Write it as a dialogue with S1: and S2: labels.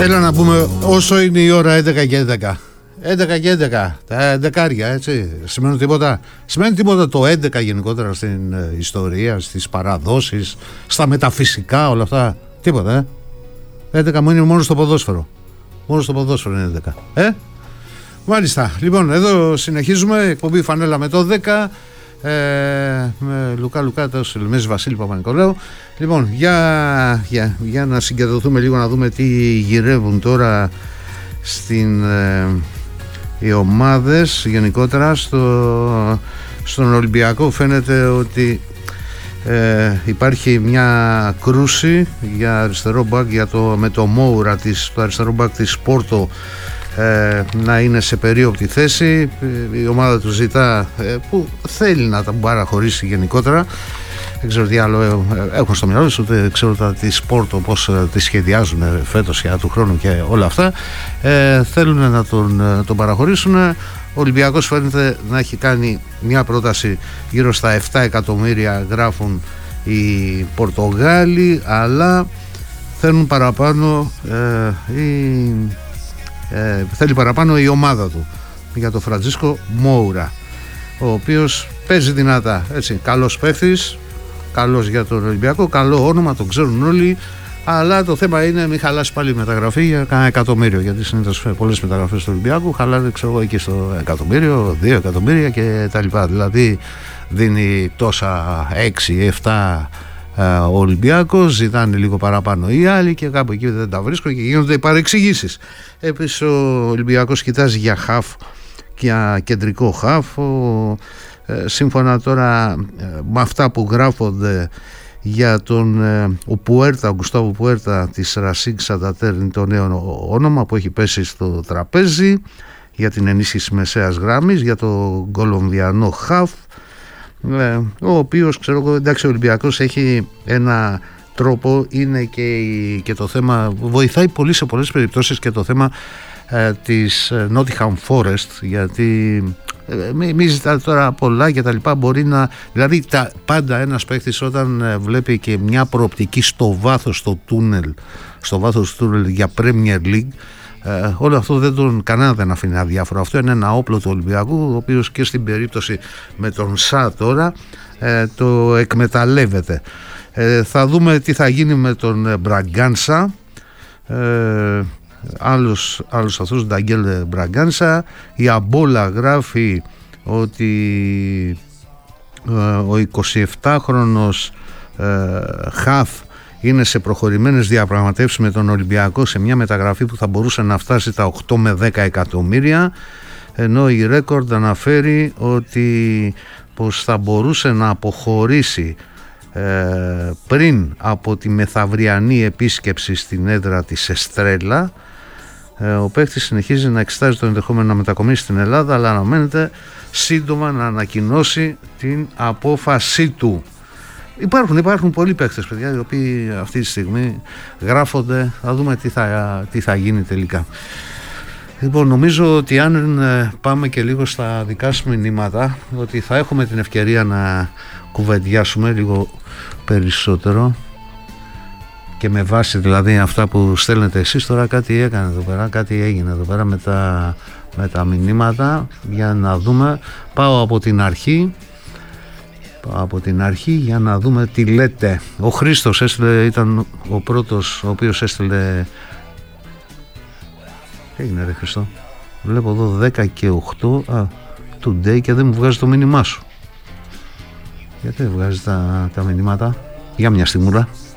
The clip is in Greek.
S1: Έλα να πούμε όσο είναι η ώρα 11 και 11. 11 και 11, τα δεκάρια, έτσι. Σημαίνει τίποτα. Σημαίνει τίποτα το 11 γενικότερα στην ιστορία, στις παραδόσεις, στα μεταφυσικά, όλα αυτά. Τίποτα, 11 μου είναι μόνο στο ποδόσφαιρο. Μόνο στο ποδόσφαιρο είναι 11. Μάλιστα. Λοιπόν, εδώ συνεχίζουμε. Εκπομπή Φανέλα με το 10. Με Λουκά Λουκάτος, Λεμέζη Βασίλη Παπα-Νικολάου. Λοιπόν, για να συγκεντρωθούμε λίγο, να δούμε τι γυρεύουν τώρα οι ομάδες γενικότερα στον Ολυμπιακό. Φαίνεται ότι υπάρχει μια κρούση για αριστερό μπακ, με το Μόουρα, το αριστερό μπακ της Πόρτο, να είναι σε περίοπτη θέση. Η ομάδα του ζητά, που θέλει να τα παραχωρήσει γενικότερα. Δεν ξέρω τι άλλο έχουν στο μυαλό τους, ούτε ξέρω τη Πόρτο πώς τη σχεδιάζουν φέτος για του χρόνου και όλα αυτά. Θέλουν να τον παραχωρήσουν. Ο Ολυμπιακός φαίνεται να έχει κάνει μια πρόταση γύρω στα 7 εκατομμύρια, γράφουν οι Πορτογάλοι, αλλά θέλουν παραπάνω θέλει παραπάνω η ομάδα του για τον Φραντζίσκο Μόουρα, ο οποίος παίζει δυνατά, έτσι, καλός παίχτης, καλός για τον Ολυμπιακό, καλό όνομα, τον ξέρουν όλοι, αλλά το θέμα είναι μην χαλάσει πάλι η μεταγραφή για κανένα εκατομμύριο, γιατί συνήθως πολλές μεταγραφές του Ολυμπιακού χαλάνε, ξέρω εγώ, εκεί στο εκατομμύριο, 2 εκατομμύρια και τα λοιπά. Δηλαδή δίνει τόσα 6-7 ο Ολυμπιακός, ζητάνε λίγο παραπάνω οι άλλοι και κάπου εκεί δεν τα βρίσκουν και γίνονται οι παρεξηγήσεις. Επίσης ο Ολυμπιακός κοιτάζει για χαφ, για κεντρικό χαφ. Σύμφωνα τώρα με αυτά που γράφονται για τον ο Γκουστάβο Πουέρτα της Ρασίγκ Σαντατέρ, είναι το νέο όνομα που έχει πέσει στο τραπέζι για την ενίσχυση μεσαίας γράμμης, για τον Κολομβιανό χαφ, ο οποίος, ξέρω εγώ, εντάξει, ο Ολυμπιακός έχει ένα τρόπο, είναι και το θέμα, βοηθάει πολύ σε πολλές περιπτώσεις και το θέμα της Nottingham Forest, γιατί μη ζητάτε τώρα πολλά και τα λοιπά, μπορεί να, δηλαδή πάντα ένας παίκτης όταν βλέπει και μια προοπτική στο βάθος του τούνελ για Premier League, όλο αυτό κανένα δεν αφήνει αδιάφορο. Αυτό είναι ένα όπλο του Ολυμπιακού, ο οποίος και στην περίπτωση με τον Σα τώρα το εκμεταλλεύεται. Θα δούμε τι θα γίνει με τον Μπραγκάνσα, άλλος αυτός, Νταγγέλ Μπραγκάνσα. Η Αμπόλα γράφει ότι ο 27χρονος χαφ είναι σε προχωρημένες διαπραγματεύσεις με τον Ολυμπιακό σε μια μεταγραφή που θα μπορούσε να φτάσει τα 8 με 10 εκατομμύρια, ενώ η Ρέκορντ αναφέρει ότι πως θα μπορούσε να αποχωρήσει πριν από τη μεθαυριανή επίσκεψη στην έδρα της Εστρέλα. Ο παίκτης συνεχίζει να εξετάζει το ενδεχόμενο να μετακομίσει στην Ελλάδα, αλλά αναμένεται σύντομα να ανακοινώσει την απόφασή του. Υπάρχουν πολλοί παίκτες, παιδιά, οι οποίοι αυτή τη στιγμή γράφονται. Θα δούμε τι θα γίνει τελικά. Λοιπόν, νομίζω ότι αν πάμε και λίγο στα δικά σου μηνύματα, ότι θα έχουμε την ευκαιρία να κουβεντιάσουμε λίγο περισσότερο και με βάση δηλαδή αυτά που στέλνετε εσείς. Τώρα κάτι έκανε εδώ πέρα, κάτι έγινε εδώ πέρα με τα μηνύματα, για να δούμε. Πάω από την αρχή για να δούμε τι λέτε. Ο Χρήστος ήταν ο πρώτος ο οποίος έστειλε. Τι έγινε ρε Χριστό? Βλέπω εδώ 10 και 8 today και δεν μου βγάζει το μήνυμά σου. Γιατί δεν βγάζει τα μηνύματα? Για μια στιγμούλα.